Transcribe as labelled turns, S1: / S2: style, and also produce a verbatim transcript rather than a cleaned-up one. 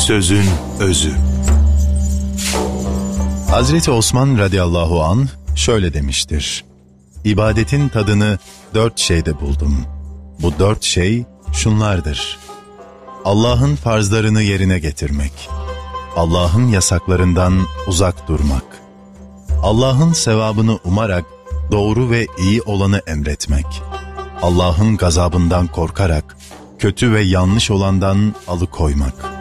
S1: Sözün özü.
S2: Hazreti Osman radıyallahu anh şöyle demiştir: İbadetin tadını dört şeyde buldum. Bu dört şey şunlardır: Allah'ın farzlarını yerine getirmek, Allah'ın yasaklarından uzak durmak, Allah'ın sevabını umarak doğru ve iyi olanı emretmek, Allah'ın gazabından korkarak kötü ve yanlış olandan alıkoymak.